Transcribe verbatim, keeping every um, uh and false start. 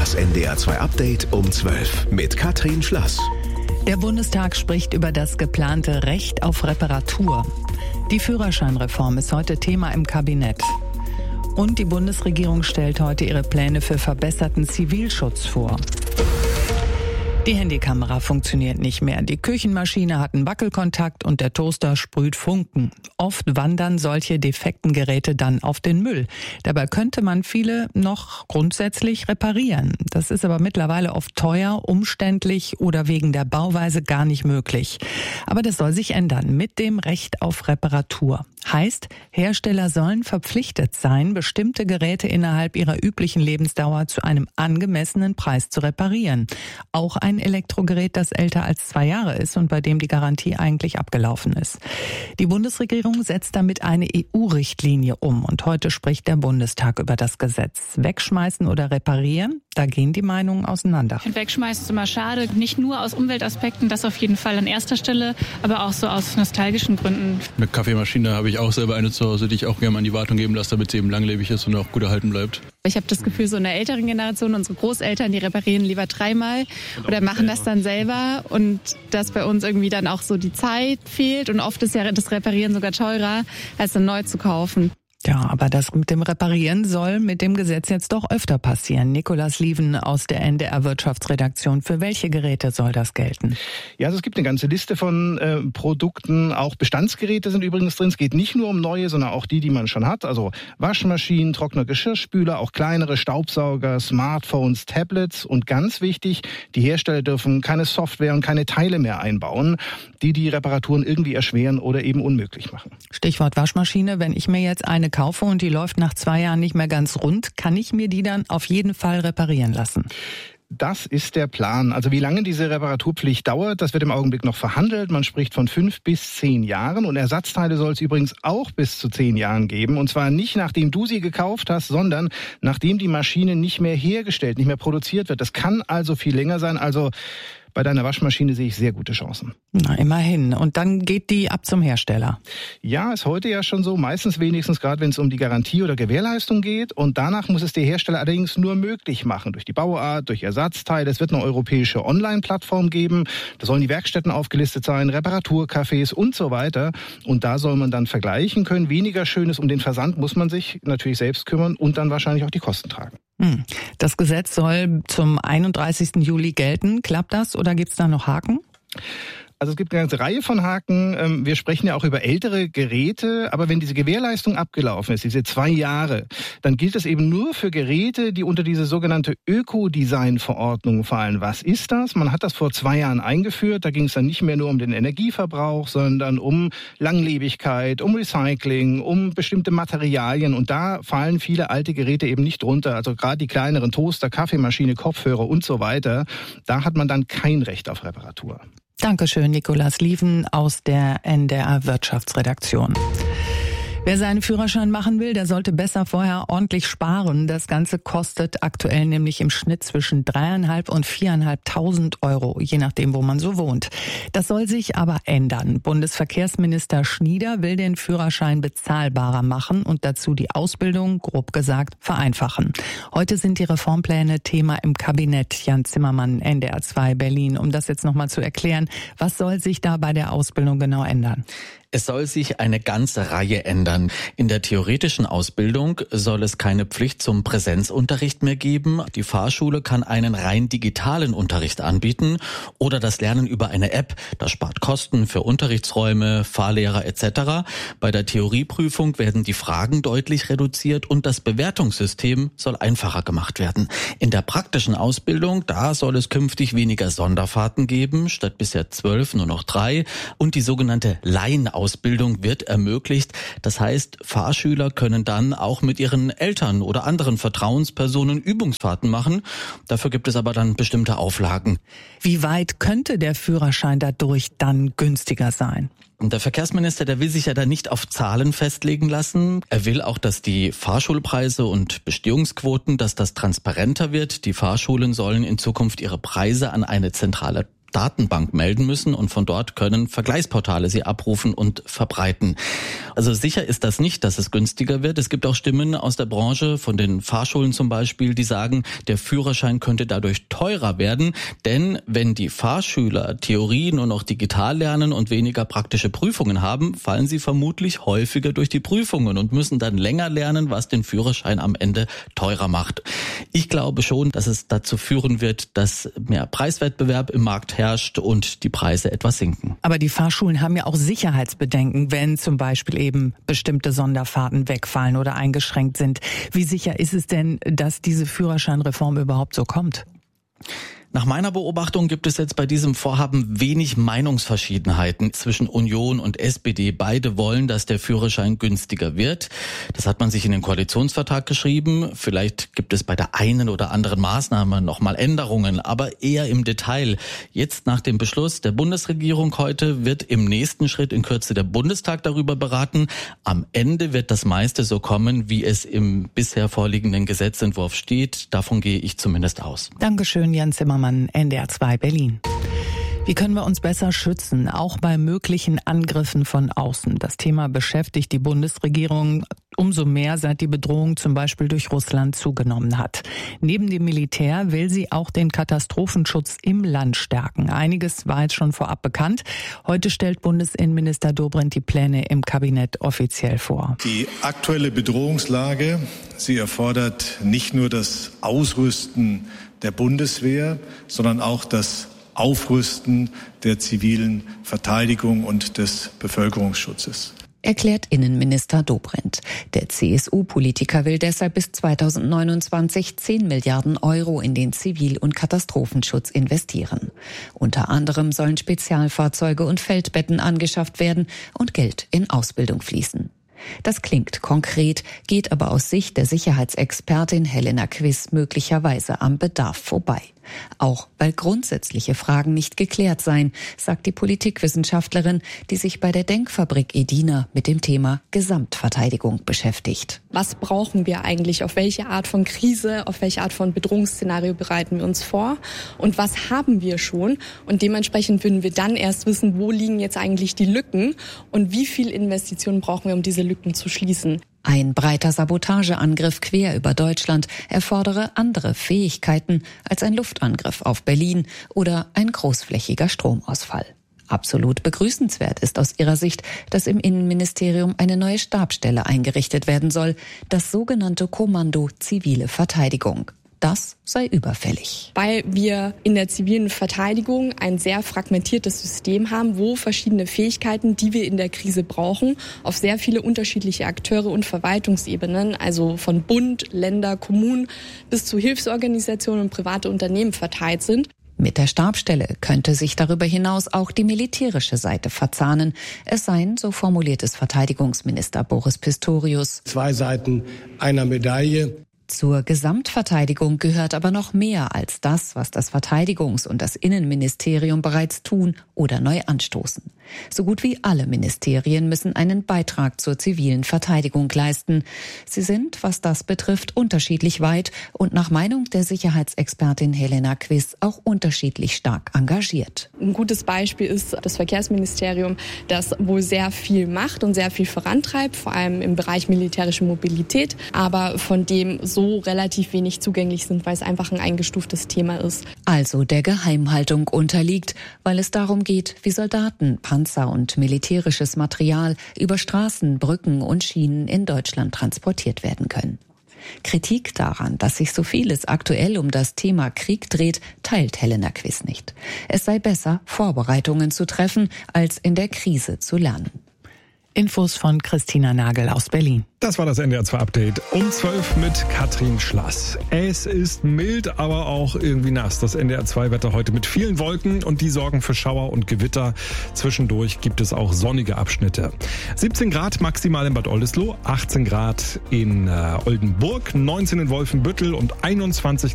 Das N D R zwei Update um zwölf mit Katrin Schlass. Der Bundestag spricht über das geplante Recht auf Reparatur. Die Führerscheinreform ist heute Thema im Kabinett. Und die Bundesregierung stellt heute ihre Pläne für verbesserten Zivilschutz vor. Die Handykamera funktioniert nicht mehr. Die Küchenmaschine hat einen Wackelkontakt und der Toaster sprüht Funken. Oft wandern solche defekten Geräte dann auf den Müll. Dabei könnte man viele noch grundsätzlich reparieren. Das ist aber mittlerweile oft teuer, umständlich oder wegen der Bauweise gar nicht möglich. Aber das soll sich ändern mit dem Recht auf Reparatur. Heißt, Hersteller sollen verpflichtet sein, bestimmte Geräte innerhalb ihrer üblichen Lebensdauer zu einem angemessenen Preis zu reparieren. Auch ein Elektrogerät, das älter als zwei Jahre ist und bei dem die Garantie eigentlich abgelaufen ist. Die Bundesregierung setzt damit eine E U-Richtlinie um und heute spricht der Bundestag über das Gesetz. Wegschmeißen oder reparieren? Da gehen die Meinungen auseinander. Wegschmeißen ist immer schade, nicht nur aus Umweltaspekten, das auf jeden Fall an erster Stelle, aber auch so aus nostalgischen Gründen. Eine Kaffeemaschine habe ich auch selber eine zu Hause, die ich auch gerne an die Wartung geben lasse, damit sie eben langlebig ist und auch gut erhalten bleibt. Ich habe das Gefühl, so in der älteren Generation, unsere Großeltern, die reparieren lieber dreimal oder machen das dann selber und dass bei uns irgendwie dann auch so die Zeit fehlt und oft ist ja das Reparieren sogar teurer, als dann neu zu kaufen. Ja, aber das mit dem Reparieren soll mit dem Gesetz jetzt doch öfter passieren. Nikolaus Lieven aus der N D R Wirtschaftsredaktion. Für welche Geräte soll das gelten? Ja, also es gibt eine ganze Liste von äh, Produkten. Auch Bestandsgeräte sind übrigens drin. Es geht nicht nur um neue, sondern auch die, die man schon hat. Also Waschmaschinen, Trockner, Geschirrspüler, auch kleinere Staubsauger, Smartphones, Tablets. Und ganz wichtig, die Hersteller dürfen keine Software und keine Teile mehr einbauen, die die Reparaturen irgendwie erschweren oder eben unmöglich machen. Stichwort Waschmaschine. Wenn ich mir jetzt eine kaufe und die läuft nach zwei Jahren nicht mehr ganz rund, kann ich mir die dann auf jeden Fall reparieren lassen? Das ist der Plan. Also wie lange diese Reparaturpflicht dauert, das wird im Augenblick noch verhandelt. Man spricht von fünf bis zehn Jahren. Und Ersatzteile soll es übrigens auch bis zu zehn Jahren geben. Und zwar nicht nachdem du sie gekauft hast, sondern nachdem die Maschine nicht mehr hergestellt, nicht mehr produziert wird. Das kann also viel länger sein. Also bei deiner Waschmaschine sehe ich sehr gute Chancen. Na, immerhin. Und dann geht die ab zum Hersteller. Ja, ist heute ja schon so. Meistens wenigstens, gerade wenn es um die Garantie oder Gewährleistung geht. Und danach muss es der Hersteller allerdings nur möglich machen. Durch die Bauart, durch Ersatzteile. Es wird eine europäische Online-Plattform geben. Da sollen die Werkstätten aufgelistet sein, Reparaturcafés und so weiter. Und da soll man dann vergleichen können. Weniger Schönes um den Versand muss man sich natürlich selbst kümmern und dann wahrscheinlich auch die Kosten tragen. Das Gesetz soll zum einunddreißigsten Juli gelten. Klappt das oder gibt es da noch Haken? Also es gibt eine ganze Reihe von Haken. Wir sprechen ja auch über ältere Geräte, aber wenn diese Gewährleistung abgelaufen ist, diese zwei Jahre, dann gilt das eben nur für Geräte, die unter diese sogenannte Ökodesign-Verordnung fallen. Was ist das? Man hat das vor zwei Jahren eingeführt. Da ging es dann nicht mehr nur um den Energieverbrauch, sondern um Langlebigkeit, um Recycling, um bestimmte Materialien. Und da fallen viele alte Geräte eben nicht drunter. Also gerade die kleineren Toaster, Kaffeemaschine, Kopfhörer und so weiter. Da hat man dann kein Recht auf Reparatur. Dankeschön, Nikolaus Lieven aus der N D R Wirtschaftsredaktion. Wer seinen Führerschein machen will, der sollte besser vorher ordentlich sparen. Das Ganze kostet aktuell nämlich im Schnitt zwischen dreieinhalb und viereinhalbtausend Euro, je nachdem, wo man so wohnt. Das soll sich aber ändern. Bundesverkehrsminister Schnieder will den Führerschein bezahlbarer machen und dazu die Ausbildung, grob gesagt, vereinfachen. Heute sind die Reformpläne Thema im Kabinett. Jan Zimmermann, N D R zwei Berlin. Um das jetzt nochmal zu erklären, was soll sich da bei der Ausbildung genau ändern? Es soll sich eine ganze Reihe ändern. In der theoretischen Ausbildung soll es keine Pflicht zum Präsenzunterricht mehr geben. Die Fahrschule kann einen rein digitalen Unterricht anbieten oder das Lernen über eine App. Das spart Kosten für Unterrichtsräume, Fahrlehrer et cetera. Bei der Theorieprüfung werden die Fragen deutlich reduziert und das Bewertungssystem soll einfacher gemacht werden. In der praktischen Ausbildung, da soll es künftig weniger Sonderfahrten geben, statt bisher zwölf nur noch drei und die sogenannte Laienausbildung Ausbildung wird ermöglicht. Das heißt, Fahrschüler können dann auch mit ihren Eltern oder anderen Vertrauenspersonen Übungsfahrten machen. Dafür gibt es aber dann bestimmte Auflagen. Wie weit könnte der Führerschein dadurch dann günstiger sein? Und der Verkehrsminister, der will sich ja da nicht auf Zahlen festlegen lassen. Er will auch, dass die Fahrschulpreise und Bestehungsquoten, dass das transparenter wird. Die Fahrschulen sollen in Zukunft ihre Preise an eine zentrale Datenbank melden müssen und von dort können Vergleichsportale sie abrufen und verbreiten. Also sicher ist das nicht, dass es günstiger wird. Es gibt auch Stimmen aus der Branche, von den Fahrschulen zum Beispiel, die sagen, der Führerschein könnte dadurch teurer werden. Denn wenn die Fahrschüler Theorie nur noch digital lernen und weniger praktische Prüfungen haben, fallen sie vermutlich häufiger durch die Prüfungen und müssen dann länger lernen, was den Führerschein am Ende teurer macht. Ich glaube schon, dass es dazu führen wird, dass mehr Preiswettbewerb im Markt herrscht und die Preise etwas sinken. Aber die Fahrschulen haben ja auch Sicherheitsbedenken, wenn zum Beispiel eben bestimmte Sonderfahrten wegfallen oder eingeschränkt sind. Wie sicher ist es denn, dass diese Führerscheinreform überhaupt so kommt? Nach meiner Beobachtung gibt es jetzt bei diesem Vorhaben wenig Meinungsverschiedenheiten zwischen Union und S P D. Beide wollen, dass der Führerschein günstiger wird. Das hat man sich in den Koalitionsvertrag geschrieben. Vielleicht gibt es bei der einen oder anderen Maßnahme nochmal Änderungen, aber eher im Detail. Jetzt nach dem Beschluss der Bundesregierung heute wird im nächsten Schritt in Kürze der Bundestag darüber beraten. Am Ende wird das meiste so kommen, wie es im bisher vorliegenden Gesetzentwurf steht. Davon gehe ich zumindest aus. Dankeschön, Jan Zimmermann. N D R zwei Berlin. Wie können wir uns besser schützen, auch bei möglichen Angriffen von außen? Das Thema beschäftigt die Bundesregierung umso mehr, seit die Bedrohung zum Beispiel durch Russland zugenommen hat. Neben dem Militär will sie auch den Katastrophenschutz im Land stärken. Einiges war jetzt schon vorab bekannt. Heute stellt Bundesinnenminister Dobrindt die Pläne im Kabinett offiziell vor. Die aktuelle Bedrohungslage, sie erfordert nicht nur das Ausrüsten der Bundeswehr, sondern auch das Aufrüsten der zivilen Verteidigung und des Bevölkerungsschutzes. Erklärt Innenminister Dobrindt. Der C S U-Politiker will deshalb bis zweitausendneunundzwanzig zehn Milliarden Euro in den Zivil- und Katastrophenschutz investieren. Unter anderem sollen Spezialfahrzeuge und Feldbetten angeschafft werden und Geld in Ausbildung fließen. Das klingt konkret, geht aber aus Sicht der Sicherheitsexpertin Helena Quiss möglicherweise am Bedarf vorbei. Auch weil grundsätzliche Fragen nicht geklärt seien, sagt die Politikwissenschaftlerin, die sich bei der Denkfabrik Edina mit dem Thema Gesamtverteidigung beschäftigt. Was brauchen wir eigentlich? Auf welche Art von Krise, auf welche Art von Bedrohungsszenario bereiten wir uns vor? Und was haben wir schon? Und dementsprechend würden wir dann erst wissen, wo liegen jetzt eigentlich die Lücken und wie viel Investitionen brauchen wir, um diese Lücken zu schließen. Ein breiter Sabotageangriff quer über Deutschland erfordere andere Fähigkeiten als ein Luftangriff auf Berlin oder ein großflächiger Stromausfall. Absolut begrüßenswert ist aus ihrer Sicht, dass im Innenministerium eine neue Stabsstelle eingerichtet werden soll, das sogenannte Kommando Zivile Verteidigung. Das sei überfällig. Weil wir in der zivilen Verteidigung ein sehr fragmentiertes System haben, wo verschiedene Fähigkeiten, die wir in der Krise brauchen, auf sehr viele unterschiedliche Akteure und Verwaltungsebenen, also von Bund, Länder, Kommunen bis zu Hilfsorganisationen und private Unternehmen verteilt sind. Mit der Stabsstelle könnte sich darüber hinaus auch die militärische Seite verzahnen. Es seien, so formuliert es Verteidigungsminister Boris Pistorius, zwei Seiten einer Medaille. Zur Gesamtverteidigung gehört aber noch mehr als das, was das Verteidigungs- und das Innenministerium bereits tun oder neu anstoßen. So gut wie alle Ministerien müssen einen Beitrag zur zivilen Verteidigung leisten. Sie sind, was das betrifft, unterschiedlich weit und nach Meinung der Sicherheitsexpertin Helena Quiss auch unterschiedlich stark engagiert. Ein gutes Beispiel ist das Verkehrsministerium, das wohl sehr viel macht und sehr viel vorantreibt, vor allem im Bereich militärische Mobilität, aber von dem so relativ wenig zugänglich sind, weil es einfach ein eingestuftes Thema ist. Also der Geheimhaltung unterliegt, weil es darum geht, wie Soldaten, Panzer und militärisches Material über Straßen, Brücken und Schienen in Deutschland transportiert werden können. Kritik daran, dass sich so vieles aktuell um das Thema Krieg dreht, teilt Helena Quiss nicht. Es sei besser, Vorbereitungen zu treffen, als in der Krise zu lernen. Infos von Christina Nagel aus Berlin. Das war das N D R zwei Update um zwölf mit Katrin Schlass. Es ist mild, aber auch irgendwie nass. Das N D R zwei Wetter heute mit vielen Wolken und die sorgen für Schauer und Gewitter. Zwischendurch gibt es auch sonnige Abschnitte. siebzehn Grad maximal in Bad Oldesloe, achtzehn Grad in äh, Oldenburg, neunzehn in Wolfenbüttel und einundzwanzig